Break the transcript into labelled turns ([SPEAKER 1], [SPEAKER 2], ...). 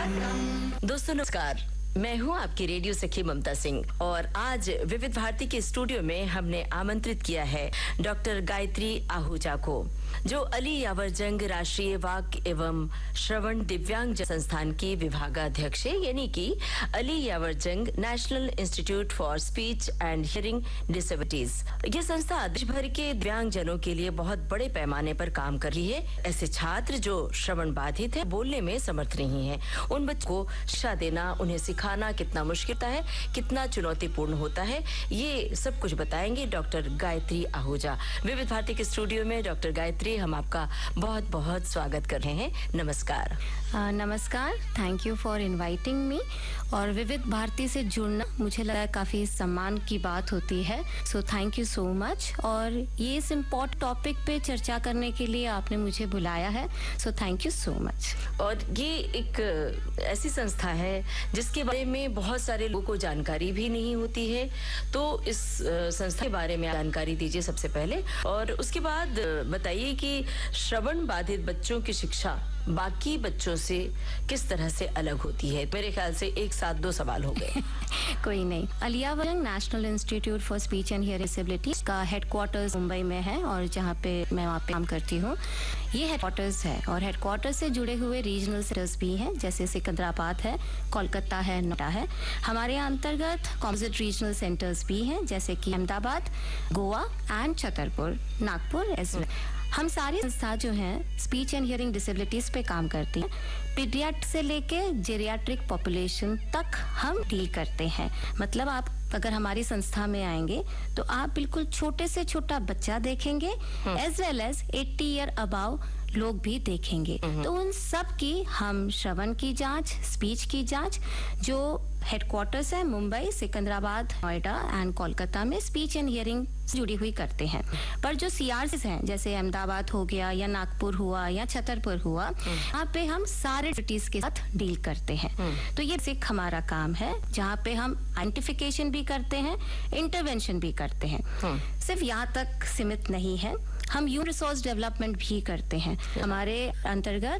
[SPEAKER 1] दोस्तों नमस्कार, मैं हूं आपकी रेडियो सखी ममता सिंह और आज विविध भारती के स्टूडियो में हमने आमंत्रित किया है डॉक्टर गायत्री आहूजा को, जो अली यावर जंग राष्ट्रीय वाक एवं श्रवण दिव्यांग संस्थान की विभागाध्यक्ष है, यानी कि अली यावर जंग national institute for speech and hearing disabilities. ये संस्था देश भर के दिव्यांग जनों के लिए बहुत बड़े पैमाने पर काम कर रही है। ऐसे छात्र जो श्रवण बाधित है, बोलने में समर्थ नहीं है, उन बच्चों को शिक्षा देना, उन्हें सिखाना कितना मुश्किल होता है, कितना चुनौतीपूर्ण होता है, ये सब कुछ बताएंगे डॉक्टर गायत्री आहूजा। विविध भारती के स्टूडियो में डॉक्टर गायत्री, हम आपका बहुत बहुत स्वागत कर रहे हैं। नमस्कार।
[SPEAKER 2] नमस्कार, thank you for inviting me. और विविध भारती से जुड़ना मुझे लगा काफ़ी सम्मान की बात होती है, so thank you so much. और ये इस इम्पोर्टेंट टॉपिक पे चर्चा करने के लिए आपने मुझे बुलाया है, so thank you so much.
[SPEAKER 1] और ये एक ऐसी संस्था है जिसके बारे में बहुत सारे लोगों को जानकारी भी नहीं होती है, तो इस संस्था के बारे में जानकारी दीजिए सबसे पहले, और उसके बाद बताइए कि श्रवण बाधित बच्चों की शिक्षा बाकी बच्चों से किस तरह से अलग होती है। मेरे ख्याल से एक साथ दो सवाल हो गए।
[SPEAKER 2] कोई नहीं। अली यावर जंग national institute for speech and hearing disabilities का हेडक्वार्टर्स मुंबई में है, और जहाँ पे मैं वहाँ पे काम करती हूँ, ये हेडक्वार्टर्स है। और हेडक्वार्टर्स से जुड़े हुए रीजनल सेंटर्स भी हैं, जैसे सिकंदराबाद है, कोलकाता है, नोएडा है। हमारे अंतर्गत कॉम्पोजिट रीजनल सेंटर्स भी हैं, जैसे कि Ahmedabad, Goa and Chhatarpur, Nagpur as well. हम सारी संस्था जो हैं स्पीच एंड हियरिंग डिसेबिलिटीज पे काम करती हैं। पीडियाट्रिक से लेके जेरियाट्रिक पॉपुलेशन तक हम डील करते हैं। मतलब आप अगर हमारी संस्था में आएंगे तो आप बिल्कुल छोटे से छोटा बच्चा देखेंगे, as well as 80 year above लोग भी देखेंगे। तो उन सब की हम श्रवण की जांच, स्पीच की जांच, जो हेडक्वार्टर्स है मुंबई, सिकंदराबाद, नोएडा एंड कोलकाता में स्पीच एंड हियरिंग जुड़ी हुई करते हैं। पर जो सीआरसीज हैं, जैसे अहमदाबाद हो गया या नागपुर हुआ या छतरपुर हुआ, यहाँ पे हम सारे डिटीज के साथ डील करते हैं। तो ये सिर्फ हमारा काम है, जहाँ पे हम आइडेंटिफिकेशन भी करते हैं, इंटरवेंशन भी करते हैं। सिर्फ यहाँ तक सीमित नहीं है, हम ह्यूमन रिसोर्स डेवलपमेंट भी करते हैं। हमारे अंतर्गत